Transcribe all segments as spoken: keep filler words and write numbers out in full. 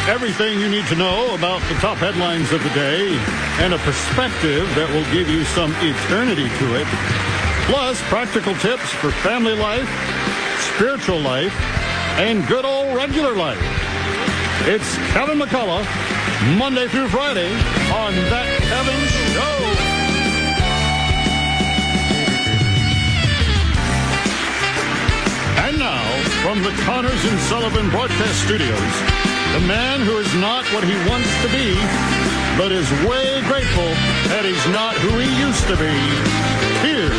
Everything you need to know about the top headlines of the day and a perspective that will give you some eternity to it. Plus, practical tips for family life, spiritual life, and good old regular life. It's Kevin McCullough, Monday through Friday on That Kevin Show. And now, from the Connors and Sullivan Broadcast Studios, the man who is not what he wants to be, but is way grateful that he's not who he used to be. Here's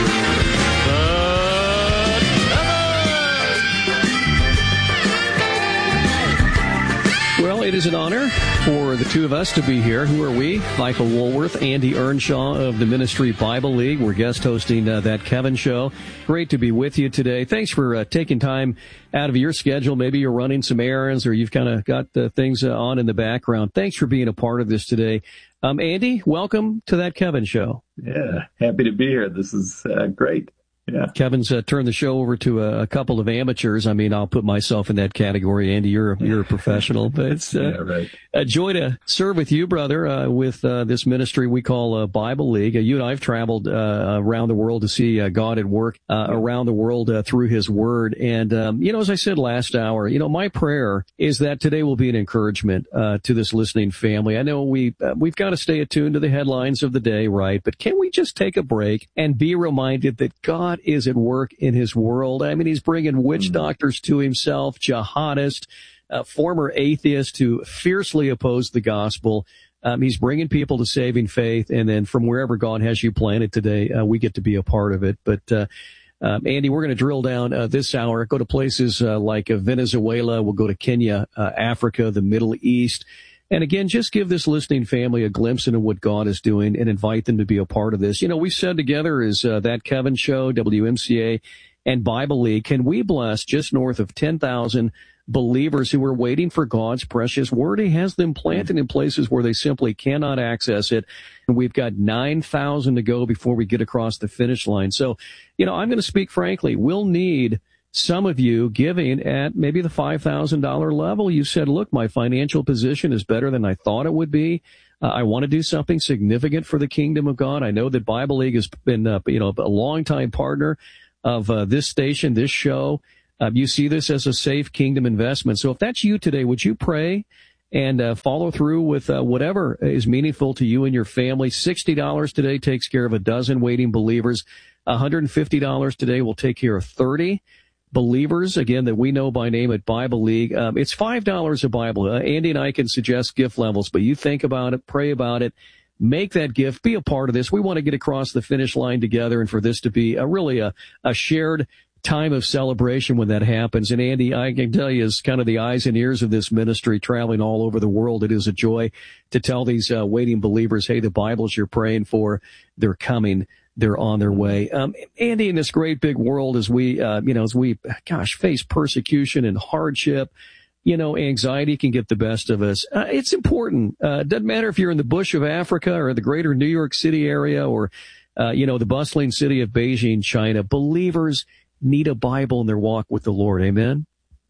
the Kevin! Well, it is an honor for the two of us to be here. Who are we? Michael Woolworth, Andy Earnshaw of the Ministry Bible League. We're guest hosting uh, That Kevin Show. Great to be with you today. Thanks for uh, taking time out of your schedule. Maybe you're running some errands or you've kind of got uh, things uh, on in the background. Thanks for being a part of this today. Um, Andy, welcome to That Kevin Show. Yeah, happy to be here. This is uh, great. Yeah. Kevin's uh, turned the show over to a, a couple of amateurs. I mean, I'll put myself in that category. Andy, you're a, you're a professional, but it's uh, yeah, right. a joy to serve with you, brother, uh, with uh, this ministry we call uh, Bible League. Uh, you and I have traveled uh, around the world to see uh, God at work uh, around the world uh, through His Word. And, um, you know, as I said last hour, you know, my prayer is that today will be an encouragement uh, to this listening family. I know we, uh, we've got to stay attuned to the headlines of the day, right? But can we just take a break and be reminded that God is at work in His world? I mean, He's bringing witch doctors to Himself, jihadists, uh, former atheists who fiercely oppose the gospel. Um, he's bringing people to saving faith, and then from wherever God has you planted today, uh, we get to be a part of it. But uh, um, Andy, we're going to drill down uh, this hour, go to places uh, like uh, Venezuela, we'll go to Kenya, uh, Africa, the Middle East. And again, just give this listening family a glimpse into what God is doing and invite them to be a part of this. You know, we said together as uh, That Kevin Show, W M C A, and Bible League, can we bless just north of ten thousand believers who are waiting for God's precious word? He has them planted in places where they simply cannot access it. And we've got nine thousand to go before we get across the finish line. So, you know, I'm going to speak frankly. We'll need some of you giving at maybe the five thousand dollars level. You said, look, my financial position is better than I thought it would be. Uh, I want to do something significant for the kingdom of God. I know that Bible League has been, uh, you know, a longtime partner of uh, this station, this show. Uh, you see this as a safe kingdom investment. So if that's you today, would you pray and uh, follow through with uh, whatever is meaningful to you and your family? sixty dollars today takes care of a dozen waiting believers. one hundred fifty dollars today will take care of thirty believers, again, that we know by name at Bible League. Um, it's five dollars a Bible. Uh, Andy and I can suggest gift levels, but you think about it, pray about it, make that gift, be a part of this. We want to get across the finish line together and for this to be a, really a, a shared time of celebration when that happens. And Andy, I can tell you, as kind of the eyes and ears of this ministry traveling all over the world, it is a joy to tell these uh, waiting believers, hey, the Bibles you're praying for, they're coming. They're on their way. Um, Andy, in this great big world, as we, uh, you know, as we, gosh, face persecution and hardship, you know, anxiety can get the best of us. Uh, it's important. Uh, it doesn't matter if you're in the bush of Africa or the greater New York City area or, uh, you know, the bustling city of Beijing, China. Believers need a Bible in their walk with the Lord. Amen.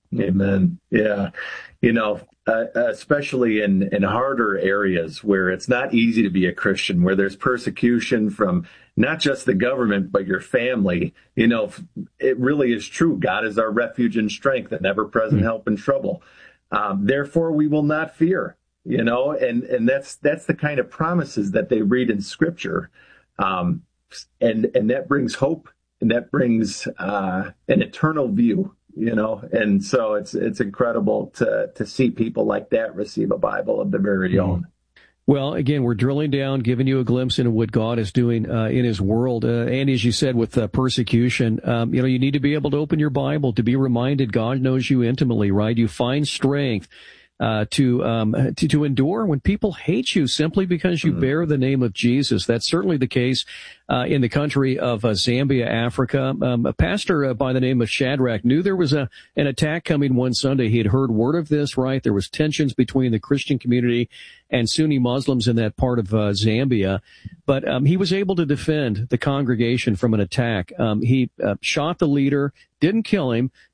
Amen. Yeah. You know, uh, especially in, in harder areas where it's not easy to be a Christian, where there's persecution from not just the government, but your family. You know, it really is true. God is our refuge and strength, an ever-present help in trouble. Um, therefore, we will not fear, you know, and, and that's, that's the kind of promises that they read in Scripture. Um, and, and that brings hope, and that brings uh, an eternal view. You know, and so it's it's incredible to to see people like that receive a Bible of their very own. Well, again, we're drilling down, giving you a glimpse into what God is doing uh, in His world. Uh, and as you said, with uh, persecution, um, you know, you need to be able to open your Bible to be reminded God knows you intimately, right? You find strength uh, to, um, to, to endure when people hate you simply because you mm-hmm. bear the name of Jesus. That's certainly the case uh, in the country of uh, Zambia, Africa. Um, a pastor uh, by the name of Shadrach knew there was a an attack coming one Sunday. He had heard word of this, right? There was tensions between the Christian community and Sunni Muslims in that part of uh, Zambia. But um, he was able to defend the congregation from an attack. Um, he uh, shot the leader, didn't kill him,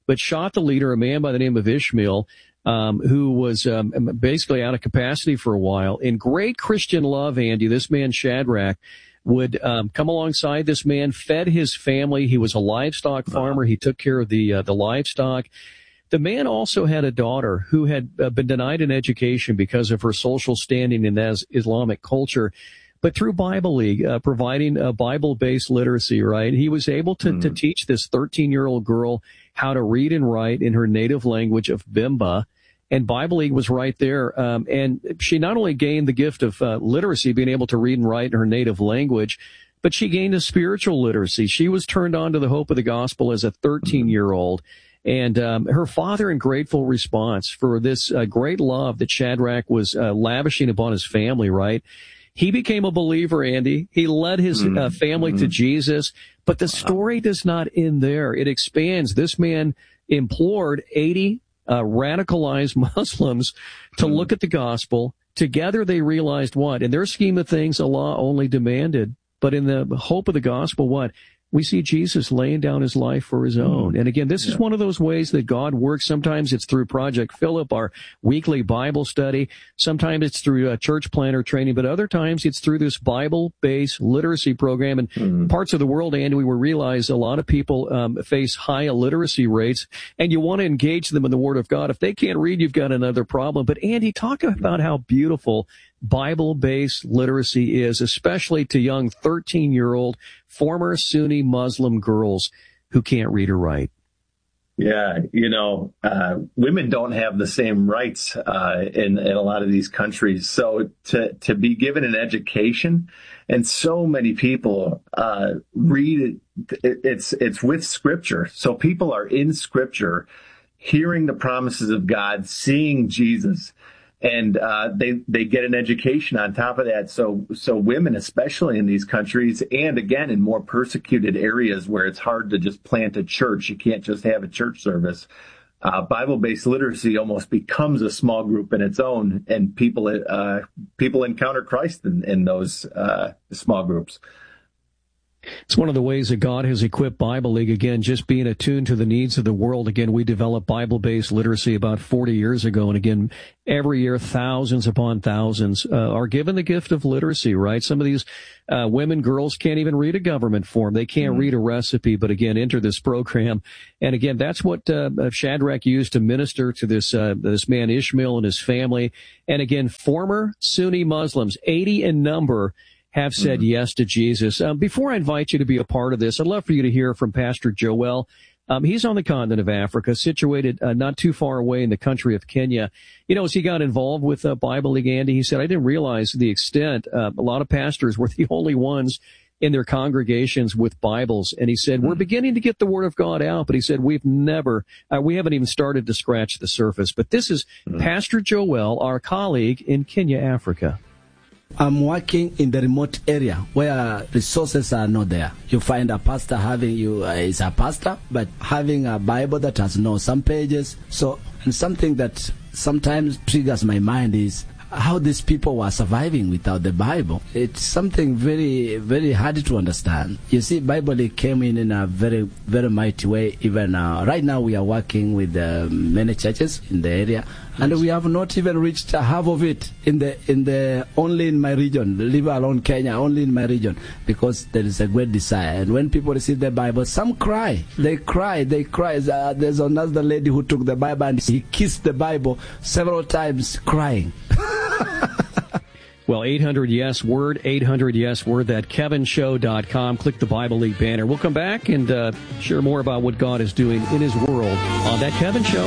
but shot the leader, a man by the name of Ishmael, um, who was um, basically out of capacity for a while. In great Christian love, Andy, this man Shadrach would um, come alongside this man, fed his family. He was a livestock farmer. He took care of the uh, the livestock. The man also had a daughter who had uh, been denied an education because of her social standing in that Islamic culture. But through Bible League, uh, providing a Bible-based literacy, right, he was able to, mm. to teach this thirteen-year-old girl how to read and write in her native language of Bimba. And Bible League was right there. Um, and she not only gained the gift of uh, literacy, being able to read and write in her native language, but she gained a spiritual literacy. She was turned on to the hope of the gospel as a thirteen-year-old. And um, her father, in grateful response for this uh, great love that Shadrach was uh, lavishing upon his family, right, he became a believer, Andy. He led his uh, family mm-hmm. to Jesus. But the story does not end there. It expands. This man implored eighty Uh, radicalized Muslims to look at the gospel. Together they realized what? In their scheme of things, Allah only demanded. But in the hope of the gospel, what? We see Jesus laying down his life for his own. And again, this yeah. is one of those ways that God works. Sometimes it's through Project Philip, our weekly Bible study. Sometimes it's through uh, church planner training, but other times it's through this Bible-based literacy program. And mm-hmm. parts of the world, Andy, we realize a lot of people um, face high illiteracy rates, and you want to engage them in the Word of God. If they can't read, you've got another problem. But Andy, talk about how beautiful Bible-based literacy is, especially to young thirteen-year-old former Sunni Muslim girls who can't read or write. Yeah, you know, uh, women don't have the same rights uh, in, in a lot of these countries. So to to be given an education, and so many people uh, read it, it's it's with Scripture. So people are in Scripture, hearing the promises of God, seeing Jesus. And uh, they they get an education on top of that. So so women, especially in these countries, and again in more persecuted areas where it's hard to just plant a church, you can't just have a church service. Uh, Bible-based literacy almost becomes a small group in its own, and people uh, people encounter Christ in, in those uh, small groups. It's one of the ways that God has equipped Bible League, again, just being attuned to the needs of the world. Again, we developed Bible-based literacy about forty years ago. And again, every year, thousands upon thousands uh, are given the gift of literacy, right? Some of these uh, women, girls can't even read a government form. They can't mm-hmm. read a recipe, but again, enter this program. And again, that's what uh, Shadrach used to minister to this, uh, this man Ishmael and his family. And again, former Sunni Muslims, eighty in number, have said mm-hmm. yes to Jesus. Um, before I invite you to be a part of this, I'd love for you to hear from Pastor Joel. Um, he's on the continent of Africa, situated uh, not too far away in the country of Kenya. You know, as he got involved with uh, Bible League, Andy, he said, I didn't realize the extent. Uh, a lot of pastors were the only ones in their congregations with Bibles. And he said, mm-hmm. we're beginning to get the Word of God out. But he said, we've never, uh, we haven't even started to scratch the surface. But this is mm-hmm. Pastor Joel, our colleague in Kenya, Africa. I'm working in the remote area where resources are not there. You find a pastor having you uh, is a pastor, but having a Bible that has no some pages. So, and something that sometimes triggers my mind is how these people were surviving without the Bible. It's something very, very hard to understand. You see, Bible came in in a very, very mighty way. Even uh, right now, we are working with uh, many churches in the area, and we have not even reached half of it in the in the only in my region, leave alone Kenya, only in my region, because there is a great desire. And when people receive the Bible, some cry, they cry, they cry. Uh, there's another lady who took the Bible and he kissed the Bible several times, crying. Well, eight hundred yes word, eight hundred yes word, that kevin show dot com. Click the Bible League banner. We'll come back and uh, share more about what God is doing in his world on That Kevin Show.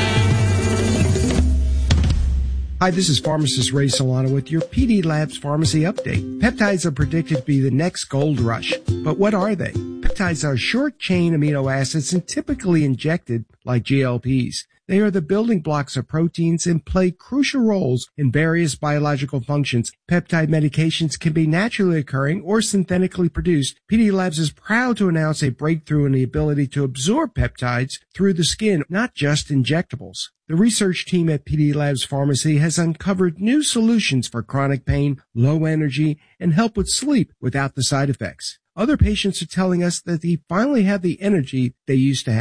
Hi, this is pharmacist Ray Solano with your P D Labs Pharmacy Update. Peptides are predicted to be the next gold rush. But what are they? Peptides are short-chain amino acids and typically injected like G L Ps. They are the building blocks of proteins and play crucial roles in various biological functions. Peptide medications can be naturally occurring or synthetically produced. P D Labs is proud to announce a breakthrough in the ability to absorb peptides through the skin, not just injectables. The research team at P D Labs Pharmacy has uncovered new solutions for chronic pain, low energy, and help with sleep without the side effects. Other patients are telling us that they finally have the energy they used to have.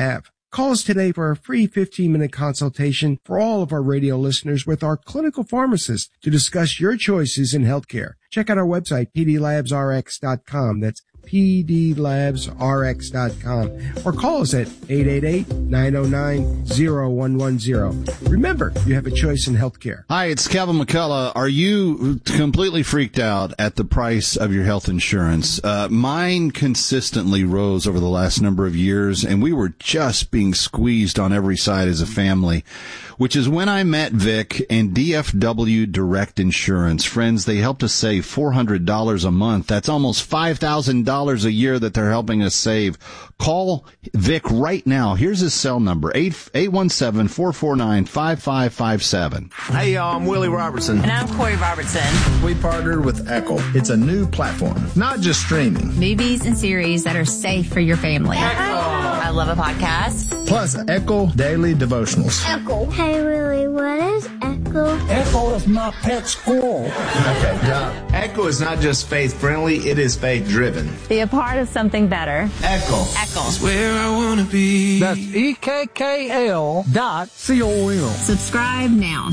Call us today for a free fifteen-minute consultation for all of our radio listeners with our clinical pharmacist to discuss your choices in healthcare. Check out our website, p d labs r x dot com. That's p d labs r x dot com. Or call us at eight eight eight, nine oh nine, oh one one oh. Remember, you have a choice in healthcare. Hi, it's Kevin McCullough. Are you completely freaked out at the price of your health insurance? Uh, mine consistently rose over the last number of years, and we were just being squeezed on every side as a family, which is when I met Vic and D F W Direct Insurance. Friends, they helped us save four hundred dollars a month. That's almost five thousand dollars a year that they're helping us save. Call Vic right now. Here's his cell number, eight one seven, four four nine, five five five seven. Hey, y'all, I'm Willie Robertson. And I'm Corey Robertson. We partnered with Echo. It's a new platform, not just streaming. Movies and series that are safe for your family. Echo. I love a podcast. Plus, Echo Daily Devotionals. Echo. Hey, Willie, what is Echo? Echo is my pet squirrel. Okay, John. Echo is not just faith-friendly, it is faith-driven. Be a part of something better. Echo. Echo. It's where I want to be. That's E K K L dot C O M. Subscribe now.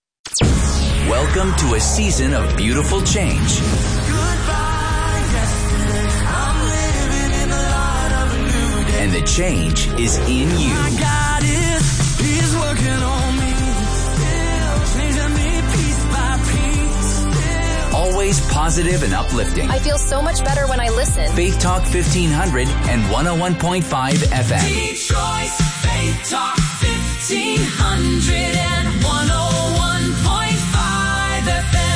Welcome to a season of beautiful change. Goodbye, yesterday. I'm living in the light of a new day. And the change is in you. My God is, He's working on me. Still changing me piece by piece. Still. Always positive and uplifting. I feel so much better when I listen. Faith Talk fifteen hundred and one oh one point five F M. Detroit's Faith Talk fifteen hundred and one oh one point five F M.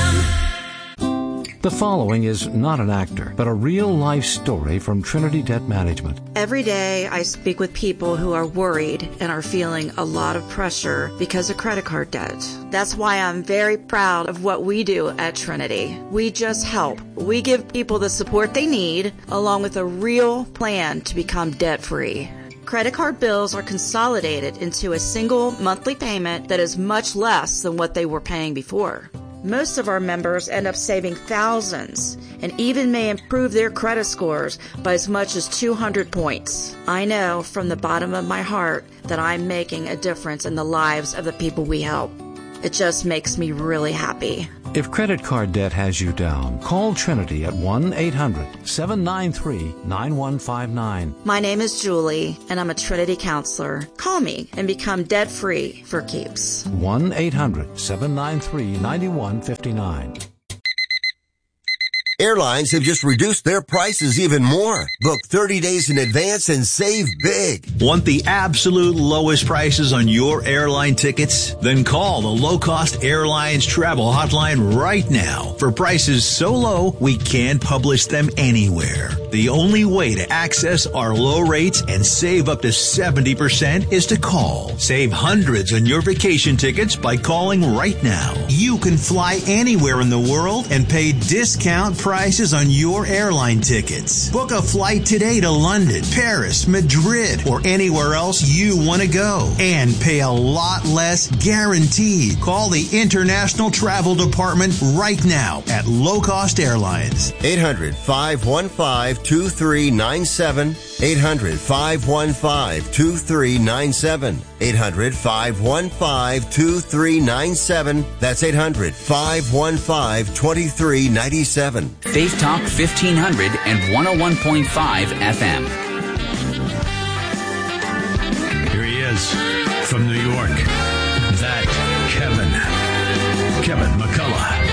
The following is not an actor, but a real-life story from Trinity Debt Management. Every day I speak with people who are worried and are feeling a lot of pressure because of credit card debt. That's why I'm very proud of what we do at Trinity. We just help. We give people the support they need, along with a real plan to become debt-free. Credit card bills are consolidated into a single monthly payment that is much less than what they were paying before. Most of our members end up saving thousands and even may improve their credit scores by as much as two hundred points. I know from the bottom of my heart that I'm making a difference in the lives of the people we help. It just makes me really happy. If credit card debt has you down, call Trinity at one eight hundred, seven nine three, nine one five nine. My name is Julie, and I'm a Trinity counselor. Call me and become debt-free for keeps. one eight hundred, seven nine three, nine one five nine. Airlines have just reduced their prices even more. Book thirty days in advance and save big. Want the absolute lowest prices on your airline tickets? Then call the Low Cost Airlines Travel Hotline right now for prices so low we can't publish them anywhere. The only way to access our low rates and save up to seventy percent is to call. Save hundreds on your vacation tickets by calling right now. You can fly anywhere in the world and pay discount prices on your airline tickets. Book a flight today to London, Paris, Madrid, or anywhere else you want to go and pay a lot less guaranteed. Call the International Travel Department right now at Low Cost Airlines. eight hundred, five one five, two three nine seven. eight hundred, five one five, two three nine seven. eight hundred, five one five, two three nine seven. That's eight hundred, five one five, two three nine seven. Faith Talk fifteen hundred and one oh one point five F M. Here he is from New York. That Kevin. Kevin McCullough.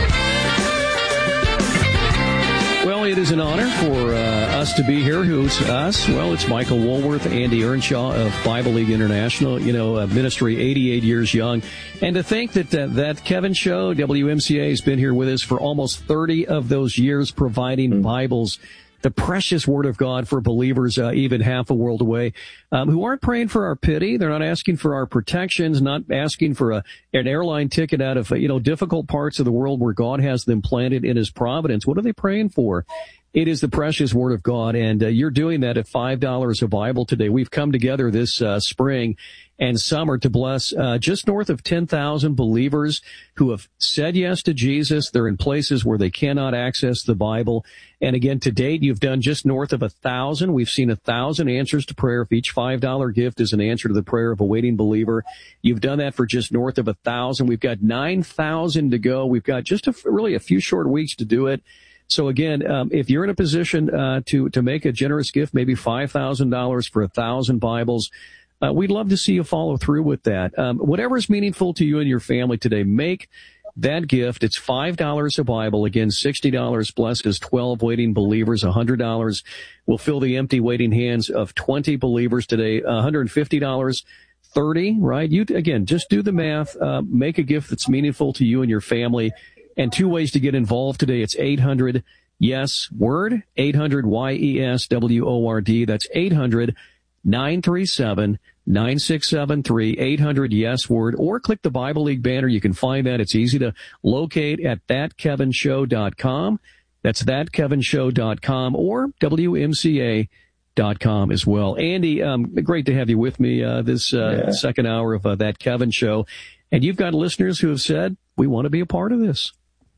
Well, it is an honor for uh, us to be here. Who's us? Well, it's Michael Woolworth, Andy Earnshaw of Bible League International, you know, uh, ministry eighty-eight years young. And to think that uh, that Kevin Show, W M C A, has been here with us for almost thirty of those years, providing mm-hmm. Bibles, the precious Word of God for believers, uh, even half a world away, um, who aren't praying for our pity. They're not asking for our protections, not asking for a, an airline ticket out of, uh, you know, difficult parts of the world where God has them planted in His providence. What are they praying for? It is the precious Word of God, and uh, you're doing that at five dollars a Bible today. We've come together this uh, spring and summer to bless uh, just north of ten thousand believers who have said yes to Jesus. They're in places where they cannot access the Bible. And again, to date, you've done just north of a thousand. We've seen a thousand answers to prayer. If each five dollar gift is an answer to the prayer of a waiting believer, you've done that for just north of a thousand. We've got nine thousand to go. We've got just a, really a few short weeks to do it. So again, um, if you're in a position uh, to to make a generous gift, maybe five thousand dollars for a thousand Bibles, uh, we'd love to see you follow through with that. Um, whatever is meaningful to you and your family today, make that gift. It's five dollars a Bible. Again, sixty dollars blesses twelve waiting believers. one hundred dollars will fill the empty waiting hands of twenty believers today. one hundred fifty dollars, thirty, right? You again, just do the math. Uh, make a gift that's meaningful to you and your family. And two ways to get involved today. It's eight hundred yes word, eight hundred Y E S W O R D. That's eight hundred nine three seven nine six seven three, eight hundred yes word, or click the Bible League banner. You can find that. It's easy to locate at that kevin show dot com. That's that kevin show dot com or W M C A dot com as well. Andy, um, great to have you with me uh, this uh, yeah. second hour of uh, That Kevin Show. And you've got listeners who have said, we want to be a part of this.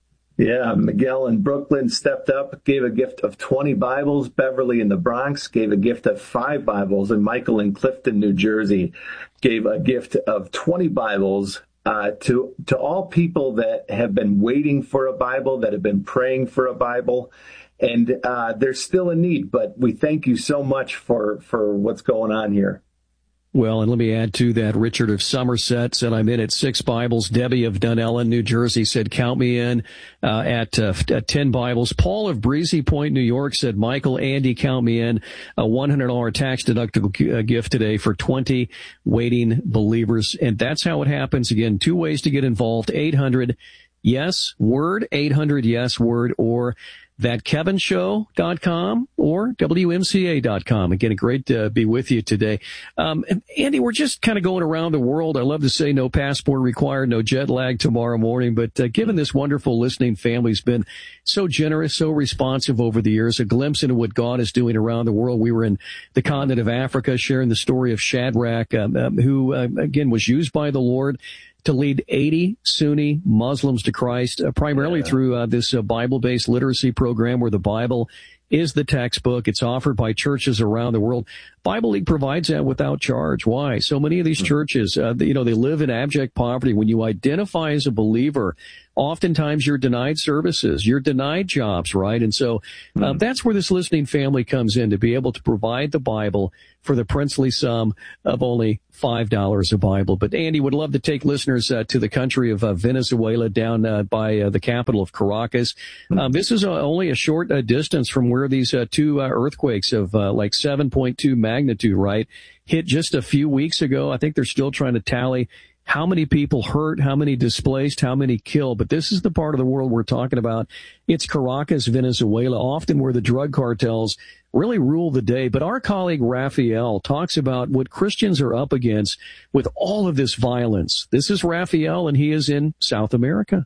Yeah, Miguel in Brooklyn stepped up, gave a gift of twenty Bibles. Beverly in the Bronx gave a gift of five Bibles. And Michael in Clifton, New Jersey, gave a gift of twenty Bibles uh, to to all people that have been waiting for a Bible, that have been praying for a Bible. And uh, there's still a need, but we thank you so much for, for what's going on here. Well, and let me add to that, Richard of Somerset said, I'm in at six Bibles. Debbie of Dunellen, New Jersey said, count me in uh, at, uh, at ten Bibles. Paul of Breezy Point, New York said, Michael, Andy, count me in. A one hundred dollars tax-deductible uh, gift today for twenty waiting believers. And that's how it happens. Again, two ways to get involved, eight hundred yes word, eight hundred yes word, or that kevin show dot com or W M C A dot com. Again, great to be with you today. Um, and Andy, we're just kind of going around the world. I love to say no passport required, no jet lag tomorrow morning. But uh, given this wonderful listening family's been so generous, so responsive over the years, a glimpse into what God is doing around the world. We were in the continent of Africa sharing the story of Shadrach, um, um, who, uh, again, was used by the Lord to lead eighty Sunni Muslims to Christ, uh, primarily yeah. through uh, this uh, Bible-based literacy program where the Bible is the textbook. It's offered by churches around the world. Bible League provides that without charge. Why? So many of these mm-hmm. churches, uh, you know, they live in abject poverty. When you identify as a believer, oftentimes you're denied services, you're denied jobs, right? And so uh, mm-hmm. that's where this listening family comes in, to be able to provide the Bible for the princely sum of only five dollars a Bible. But Andy, would love to take listeners uh, to the country of uh, Venezuela, down uh, by uh, the capital of Caracas. Um, this is uh, only a short uh, distance from where these uh, two uh, earthquakes of uh, like seven point two magnitude, right, hit just a few weeks ago. I think they're still trying to tally how many people hurt, how many displaced, how many killed. But this is the part of the world we're talking about. It's Caracas, Venezuela, often where the drug cartels really rule the day. But our colleague Raphael talks about what Christians are up against with all of this violence. This is Raphael, and he is in South America.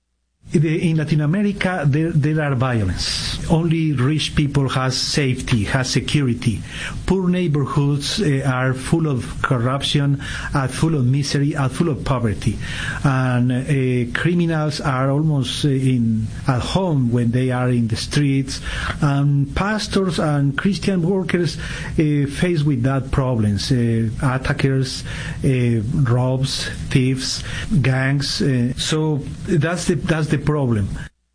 In Latin America, there, there are violence. Only rich people has safety, has security. Poor neighborhoods uh, are full of corruption, are full of misery, are full of poverty. And uh, criminals are almost uh, in at home when they are in the streets. And pastors and Christian workers uh, faced with that problems. Uh, attackers, uh, robs, thieves, gangs. Uh, so that's the that's the problem.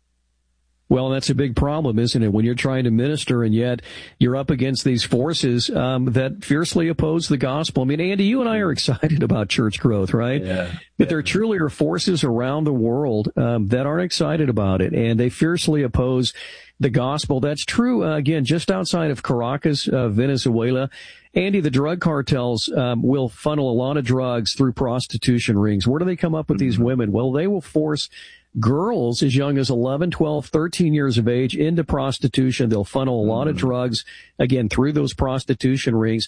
Well, that's a big problem, isn't it? When you're trying to minister and yet you're up against these forces um, that fiercely oppose the gospel. I mean, Andy, you and I are excited about church growth, right? Yeah. But there truly are forces around the world um, that aren't excited about it, and they fiercely oppose the gospel. That's true, uh, again, just outside of Caracas, uh, Venezuela. Andy, the drug cartels um, will funnel a lot of drugs through prostitution rings. Where do they come up with mm-hmm. these women? Well, they will force girls as young as eleven, twelve, thirteen years of age into prostitution. They'll funnel a lot mm-hmm. of drugs, again, through those prostitution rings.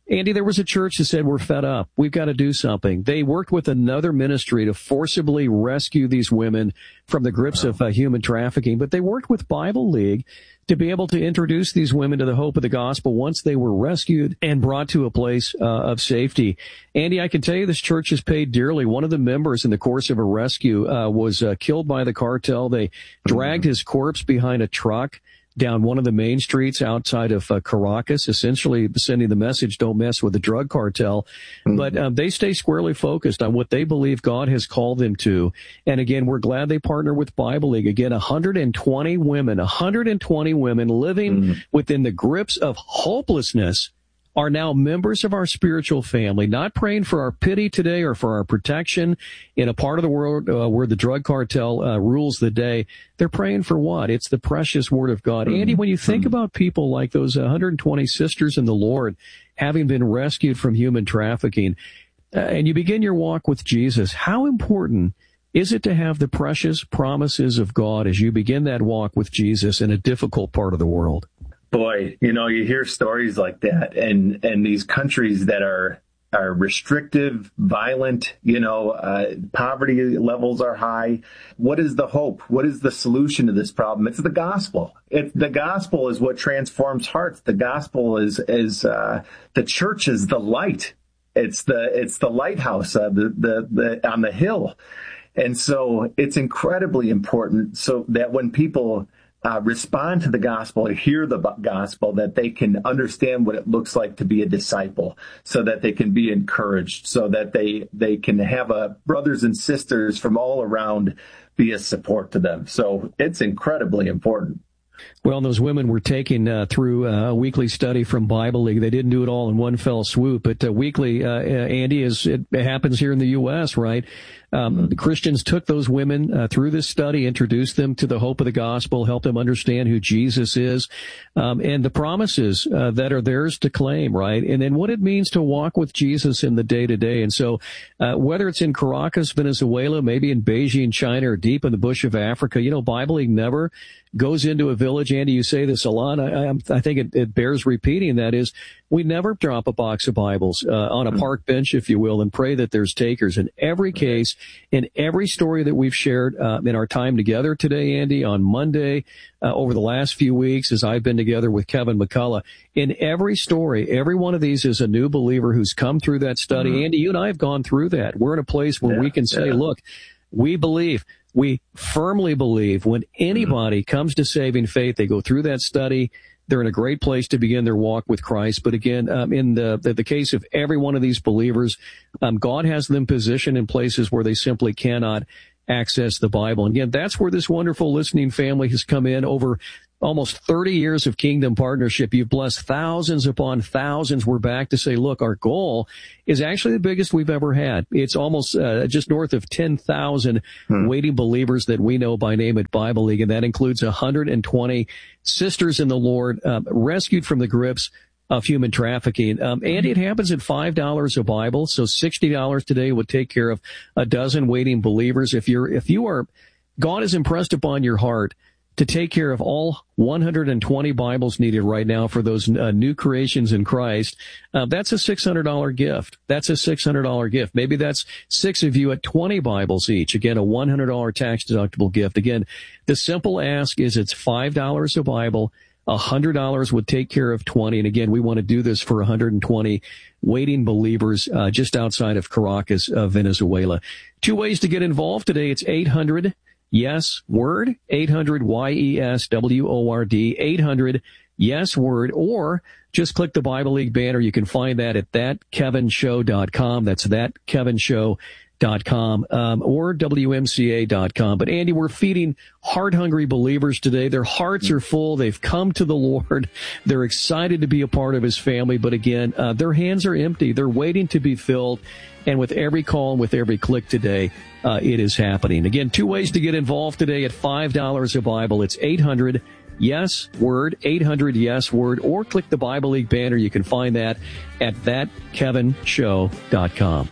Andy, there was a church that said, we're fed up. We've got to do something. They worked with another ministry to forcibly rescue these women from the grips of uh, human trafficking. But they worked with Bible League to be able to introduce these women to the hope of the gospel once they were rescued and brought to a place uh, of safety. Andy, I can tell you this church has paid dearly. One of the members in the course of a rescue uh, was uh, killed by the cartel. They dragged his corpse behind a truck down one of the main streets outside of uh, Caracas, essentially sending the message, don't mess with the drug cartel. Mm-hmm. But um, they stay squarely focused on what they believe God has called them to. And again, we're glad they partner with Bible League. Again, one hundred twenty women, one hundred twenty women living mm-hmm. within the grips of hopelessness are now members of our spiritual family, not praying for our pity today or for our protection in a part of the world uh, where the drug cartel uh, rules the day. They're praying for what? It's the precious word of God. Mm-hmm. Andy, when you think about people like those one hundred twenty sisters in the Lord having been rescued from human trafficking, uh, and you begin your walk with Jesus, how important is it to have the precious promises of God as you begin that walk with Jesus in a difficult part of the world? Boy, you know, you hear stories like that, and, and these countries that are are restrictive, violent, you know, uh, poverty levels are high. What is the hope? What is the solution to this problem? It's the gospel. It's the gospel is what transforms hearts. The gospel is is uh, the church is the light. It's the it's the lighthouse uh, the, the the on the hill, and so it's incredibly important so that when people Uh, respond to the gospel, hear the gospel, that they can understand what it looks like to be a disciple, so that they can be encouraged, so that they, they can have a brothers and sisters from all around be a support to them. So it's incredibly important. Well, those women were taken uh, through uh, a weekly study from Bible League. They didn't do it all in one fell swoop, but uh, weekly, uh, Andy, is it happens here in the U S, right? Um, the Christians took those women uh, through this study, introduced them to the hope of the gospel, helped them understand who Jesus is, um, and the promises uh, that are theirs to claim, right? And then what it means to walk with Jesus in the day-to-day. And so uh, whether it's in Caracas, Venezuela, maybe in Beijing, China, or deep in the bush of Africa, you know, Bible League never goes into a village. Andy, you say this a lot. I, I think it, it bears repeating. That is, we never drop a box of Bibles uh, on a park bench, if you will, and pray that there's takers. In every case, in every story that we've shared uh, in our time together today, Andy, on Monday, uh, over the last few weeks, as I've been together with Kevin McCullough, in every story, every one of these is a new believer who's come through that study. Mm-hmm. Andy, you and I have gone through that. We're in a place where yeah, we can say, yeah. look, we believe. We firmly believe when anybody mm-hmm. comes to saving faith, they go through that study, they're in a great place to begin their walk with Christ. But again, um, in the, the the case of every one of these believers, um, God has them positioned in places where they simply cannot access the Bible. And again, that's where this wonderful listening family has come in over almost thirty years of kingdom partnership. You've blessed thousands upon thousands. We're back to say, look, our goal is actually the biggest we've ever had. It's almost uh, just north of ten thousand hmm. waiting believers that we know by name at Bible League, and that includes one hundred twenty sisters in the Lord um, rescued from the grips of human trafficking. Um, Andy, it happens at five dollars a Bible, so sixty dollars today would take care of a dozen waiting believers. If you're, if you are, God has impressed upon your heart to take care of all one hundred twenty Bibles needed right now for those uh, new creations in Christ, uh, that's a six hundred dollars gift. That's a six hundred dollars gift. Maybe that's six of you at twenty Bibles each. Again, a one hundred dollars tax-deductible gift. Again, the simple ask is it's five dollars a Bible. one hundred dollars would take care of twenty. And again, we want to do this for one hundred twenty waiting believers uh, just outside of Caracas, uh, Venezuela. Two ways to get involved today. It's eight hundred Yes, Word, eight hundred Y E S W O R D, eight hundred Yes, Word, or just click the Bible League banner. You can find that at that kevin show dot com. That's that kevin show dot com, um, or W M C A dot com. But Andy, we're feeding heart-hungry believers today. Their hearts are full. They've come to the Lord. They're excited to be a part of His family. But again, uh, their hands are empty. They're waiting to be filled. And with every call and with every click today, uh, it is happening. Again, two ways to get involved today at five dollars a Bible. It's eight hundred Yes, Word, eight hundred Yes, Word, or click the Bible League banner. You can find that at that kevin show dot com.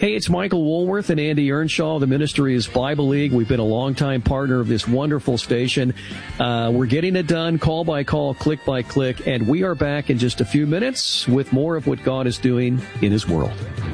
Hey, it's Michael Woolworth and Andy Earnshaw. The ministry is Bible League. We've been a longtime partner of this wonderful station. Uh, we're getting it done call by call, click by click, and we are back in just a few minutes with more of what God is doing in his world.